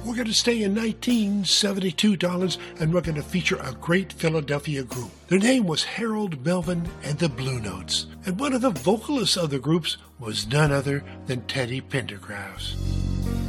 We're going to stay in 1972, darlings, and we're going to feature a great Philadelphia group. Their name was Harold Melvin and the Blue Notes, and one of the vocalists of the groups was none other than Teddy Pendergrass.